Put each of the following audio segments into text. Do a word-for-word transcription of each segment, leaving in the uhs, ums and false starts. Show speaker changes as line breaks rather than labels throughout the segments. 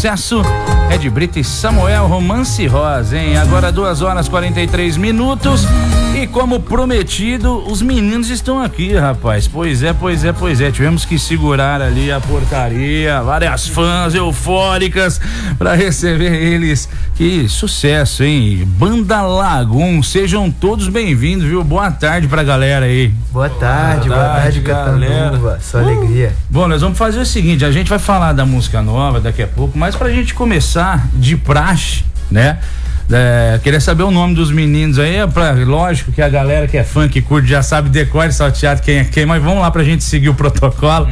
sucesso. Ed Brito e Samuel, Romance Rosa, hein? Agora duas horas e quarenta e três minutos. E como prometido, os meninos estão aqui, rapaz. Pois é, pois é, pois é. Tivemos que segurar ali a portaria, várias fãs eufóricas para receber eles. Que sucesso, hein? Banda Lagum, sejam todos bem-vindos, viu? Boa tarde pra galera aí.
Boa tarde, boa tarde, boa tarde galera. Só uh. alegria.
Bom, nós vamos fazer o seguinte, a gente vai falar da música nova daqui a pouco, mas pra gente começar de praxe, né? É, queria saber o nome dos meninos aí, é pra, lógico que a galera que é fã, que curte, já sabe decore, salteado quem é quem, mas vamos lá pra gente seguir o protocolo.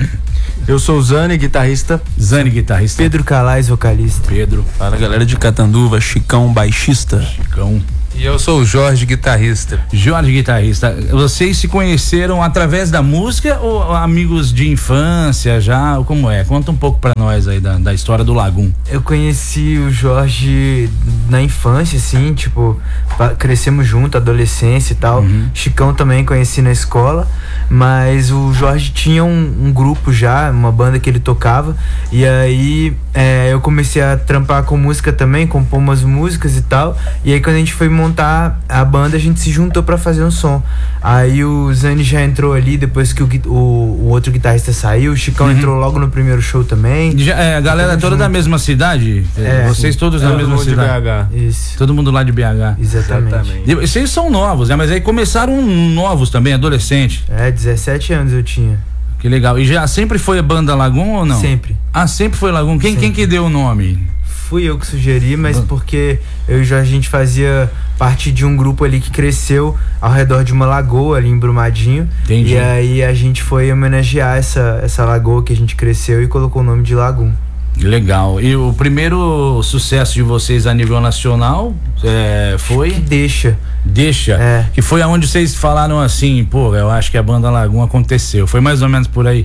Eu sou o Zane, guitarrista.
Zane, guitarrista.
Pedro Calais, vocalista.
Pedro.
Fala, galera de Catanduva, Chicão, baixista.
Chicão.
E eu sou o Jorge, guitarrista.
Jorge, guitarrista. Vocês se conheceram através da música ou amigos de infância já? Como é? Conta um pouco pra nós aí da, da história do Lagum.
Eu conheci o Jorge na infância, assim, tipo, crescemos junto, adolescência e tal. Uhum. Chicão também conheci na escola, mas o Jorge tinha um, um grupo já, uma banda que ele tocava, e aí é, eu comecei a trampar com música também, compor umas músicas e tal, e aí quando a gente foi montar a banda, a gente se juntou pra fazer um som. Aí o Zane já entrou ali depois que o, o, o outro guitarrista saiu, o Chicão uhum. entrou logo no primeiro show também.
Já, é, a galera toda junto. Da mesma cidade? É, vocês todos da mesma cidade?
De B H.
Isso.
Todo mundo lá de B H.
Exatamente.
Exatamente. E vocês são novos, né? Mas aí começaram novos também, adolescentes.
É, dezessete anos eu tinha.
Que legal. E já sempre foi a banda Lagum ou não?
Sempre.
Ah, sempre foi Lagum. Quem, quem que deu o nome?
Fui eu que sugeri, mas porque eu já a gente fazia parte de um grupo ali que cresceu ao redor de uma lagoa ali em Brumadinho. Entendi. E aí a gente foi homenagear essa, essa lagoa que a gente cresceu e colocou o nome de Lagum.
Legal. E o primeiro sucesso de vocês a nível nacional é, foi?
Que deixa.
Deixa?
É.
Que foi aonde vocês falaram assim, pô, eu acho que a banda Lagum aconteceu. Foi mais ou menos por aí?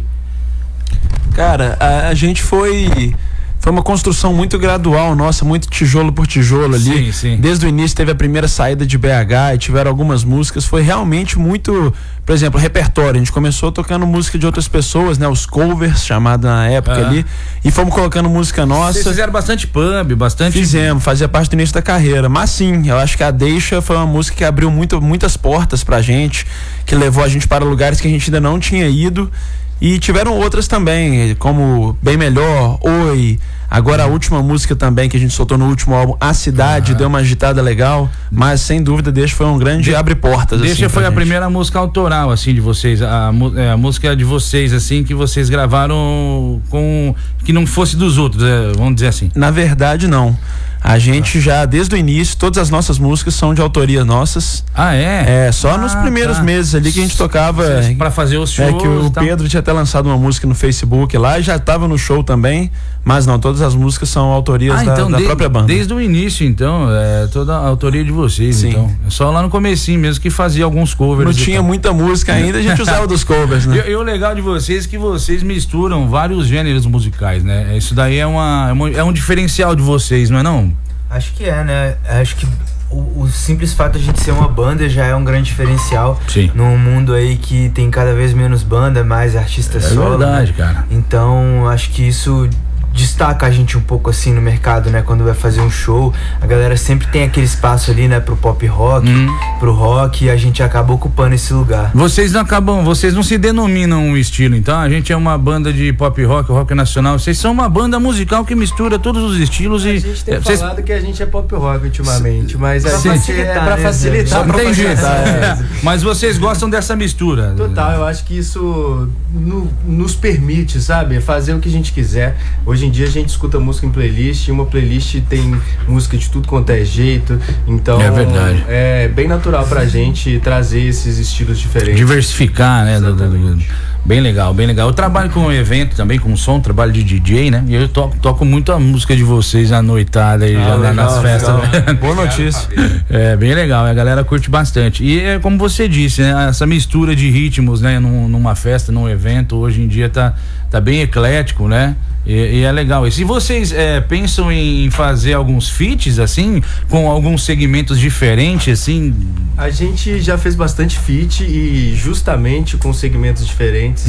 Cara, a, a gente foi... Foi uma construção muito gradual, nossa, muito tijolo por tijolo ali.
Sim, sim.
Desde o início teve a primeira saída de B H e tiveram algumas músicas. Foi realmente muito, por exemplo, repertório. A gente começou tocando música de outras pessoas, né? Os covers, chamado na época ah. ali. E fomos colocando música nossa.
Vocês fizeram bastante pub, bastante...
Fizemos, fazia parte do início da carreira. Mas sim, eu acho que a Deixa foi uma música que abriu muito, muitas portas pra gente, que levou a gente para lugares que a gente ainda não tinha ido. E tiveram outras também, como Bem Melhor, Oi. Agora a última música também que a gente soltou no último álbum, A Cidade, ah. deu uma agitada legal, mas sem dúvida Deixa foi um grande de, abre portas.
Deixa
assim,
foi a
gente.
primeira música autoral assim de vocês, a, a, a música de vocês assim que vocês gravaram com que não fosse dos outros, é, vamos dizer assim.
Na verdade não. A gente já, desde o início, todas as nossas músicas são de autoria nossas.
Ah, é?
É, só ah, nos primeiros tá. meses ali que a gente tocava.
Pra fazer os shows.
É que o Pedro tinha até lançado uma música no Facebook lá e já tava no show também. Mas não, todas as músicas são autorias ah, da,
então,
da
de,
própria banda.
Desde o início, então, é toda a autoria de vocês,
Sim.
então. É só lá no comecinho mesmo que fazia alguns covers.
Não tinha tal. muita música ainda, a gente usava dos covers, né?
E, e o legal de vocês é que vocês misturam vários gêneros musicais, né? Isso daí é, uma, é, uma, é um diferencial de vocês, não é não?
Acho que é, né? Acho que o, o simples fato de a gente ser uma banda já é um grande diferencial.
Sim.
Num mundo aí que tem cada vez menos banda, mais artistas
é
solo.
É verdade,
né?
cara.
Então, acho que isso destaca a gente um pouco assim no mercado, né? Quando vai fazer um show, a galera sempre tem aquele espaço ali, né? Pro pop rock, hum. pro rock, e a gente acaba ocupando esse lugar.
Vocês não acabam, vocês não se denominam um estilo, então a gente é uma banda de pop rock, rock nacional, vocês são uma banda musical que mistura todos os estilos.
A
e...
A gente tem
é,
falado
vocês...
que a gente é pop rock ultimamente, mas
pra
a gente
facilitar,
é pra
né,
facilitar.
Só pra
Entendi.
é. Mas vocês gostam dessa mistura?
Total, eu acho que isso no, nos permite, sabe, fazer o que a gente quiser. Hoje em dia a gente escuta música em playlist, e uma playlist tem música de tudo quanto é jeito, então
é verdade,
é bem natural pra gente trazer esses estilos diferentes,
diversificar, né? Do, do, do, bem legal, bem legal. Eu trabalho com evento também, com som, trabalho de D J, né? E eu toco, toco muito a música de vocês à noitada e ah, já legal, nas festas. Né?
Boa notícia.
É bem legal, a galera curte bastante. E é como você disse, né? Essa mistura de ritmos, né? Num, numa festa, num evento, hoje em dia tá, tá bem eclético, né? E, e é legal. E se vocês é, pensam em fazer alguns feats, assim, com alguns segmentos diferentes, assim?
A gente já fez bastante feat e justamente com segmentos diferentes, hum.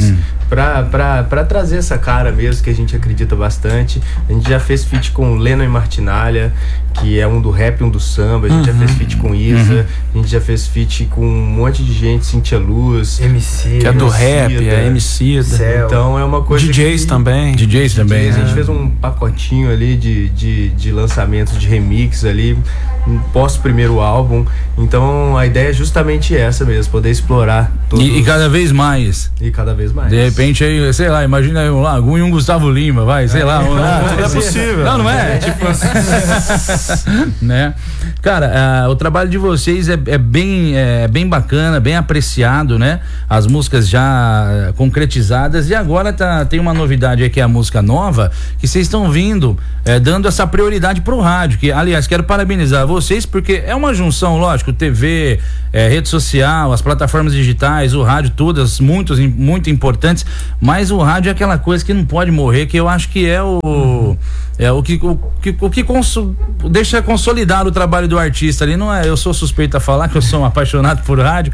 pra, pra, pra trazer essa cara mesmo, que a gente acredita bastante. A gente já fez feat com Lennon e Martinalha, que é um do rap e um do samba. A gente uhum. já fez feat com Isa, uhum. a gente já fez feat com um monte de gente, Cintia Luz,
M C,
que é do rap, é M C.
Então é uma coisa.
D Js
que,
também.
D Js também.
A gente fez um pacotinho ali de, de, de lançamentos, de remix ali, pós primeiro álbum. Então a ideia é justamente essa mesmo, poder explorar todos...
e, e cada vez mais.
E cada vez mais.
De repente aí, sei lá, imagina aí um Lagoon e um Gustavo Lima, vai, sei é, lá. Um,
não, é possível.
Não, não é? é tipo... né? Cara, uh, o trabalho de vocês é, é, bem, é bem bacana, bem apreciado, né? As músicas já concretizadas, e agora tá, tem uma novidade aí que é a música nova, que vocês estão vindo é, dando essa prioridade pro rádio, que aliás, quero parabenizar vocês, porque é uma junção, lógico, T V, é, rede social, as plataformas digitais, o rádio, todas muitos, muito importantes, mas o rádio é aquela coisa que não pode morrer, que eu acho que é o uhum. é o que o que, o que conso, deixa consolidar o trabalho do artista ali. Não é, eu sou suspeito a falar que eu sou um apaixonado por rádio,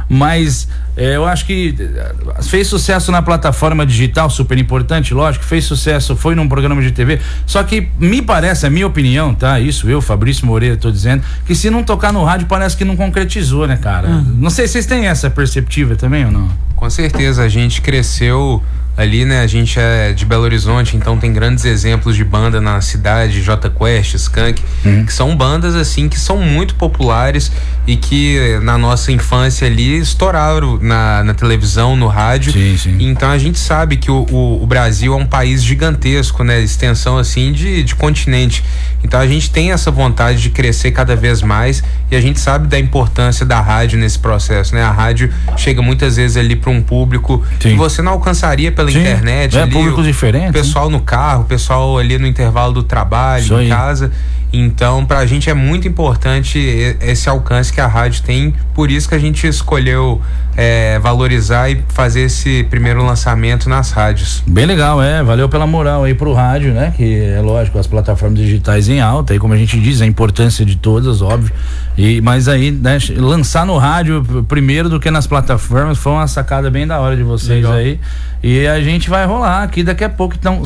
mas é, eu acho que fez sucesso na plataforma digital, super importante, lógico, fez sucesso, foi num programa de T V, só que me parece, a minha opinião, tá? Isso eu, Fabrício Moreira, tô dizendo, que se não tocar no rádio parece que não concretizou, né, cara? Hum. Não sei se vocês têm essa perspectiva também ou não?
Com certeza, a gente cresceu ali, né? A gente é de Belo Horizonte, então tem grandes exemplos de banda na cidade, Jota Quest, Skank, uhum. que são bandas assim que são muito populares e que na nossa infância ali estouraram na, na televisão, no rádio.
Sim, sim.
Então a gente sabe que o, o, o Brasil é um país gigantesco, né? Extensão assim de, de continente. Então a gente tem essa vontade de crescer cada vez mais e a gente sabe da importância da rádio nesse processo, né? A rádio chega muitas vezes ali para um público sim. que você não alcançaria pela Sim, internet,
é,
ali,
públicos diferentes,
pessoal
né?
no carro, pessoal ali no intervalo do trabalho, Isso em aí. casa. Então, pra gente é muito importante esse alcance que a rádio tem, por isso que a gente escolheu é, valorizar e fazer esse primeiro lançamento nas rádios.
Bem legal, é, valeu pela moral aí pro rádio, né? Que é lógico, as plataformas digitais em alta, e como a gente diz, a importância de todas, óbvio. E, mas aí, né, lançar no rádio primeiro do que nas plataformas foi uma sacada bem da hora de vocês legal. aí. E a gente vai rolar aqui daqui a pouco, então,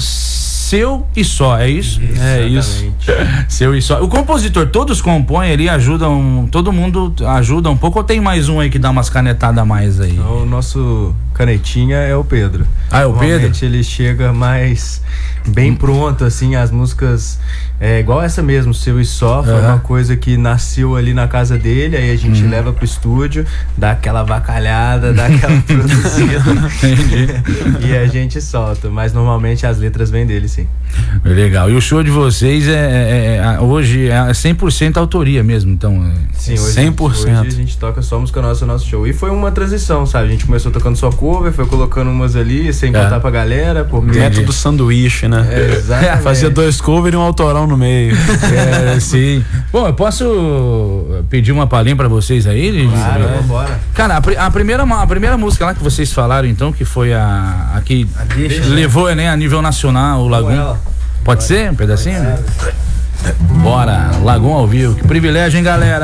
seu e só, é isso?
isso
é isso. Seu e só. O compositor, todos compõem ali, ajudam, todo mundo ajuda um pouco, ou tem mais um aí que dá umas canetadas a mais aí?
O nosso canetinha é o Pedro.
Ah, é o Pedro?
Normalmente ele chega mais bem pronto, assim, as músicas é igual essa mesmo, Seu e Só, foi uhum. uma coisa que nasceu ali na casa dele, aí a gente uhum. leva pro estúdio, dá aquela vacalhada, dá aquela produzida e a gente solta, mas normalmente as letras vêm dele, sim.
Legal, e o show de vocês é, é, é hoje é cem por cento autoria mesmo, então?
Sim, hoje,
cem por cento.
Hoje a gente toca só música nossa, nosso show, e foi uma transição, sabe, a gente começou tocando só cover, foi colocando umas ali, sem é. contar pra galera, porque...
Método sanduíche, né?
É, exatamente.
Fazia dois covers e um autoral no meio.
É, sim. Bom, eu posso pedir uma palhinha pra vocês aí?
Claro, é. vambora.
Cara, a, a, primeira, a primeira música lá que vocês falaram, então, que foi a, a que a deixa, levou, né? né, a nível nacional, o Lagoon. Pode ser? Um pedacinho? Bora, Lagoon ao vivo. Que privilégio, hein, galera?